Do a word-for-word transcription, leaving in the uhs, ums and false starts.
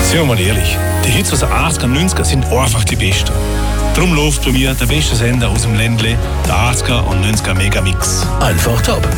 Seien wir mal ehrlich, die Hits aus den achtziger und neunziger sind einfach die besten. Darum läuft bei mir der beste Sender aus dem Ländle, der achtziger und neunziger Megamix. Einfach top.